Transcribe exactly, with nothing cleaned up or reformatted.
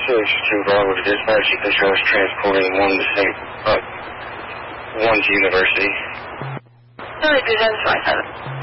six two Bravo to dispatch. You control is transporting one to Saint, uh, one to University. No, it is five seven.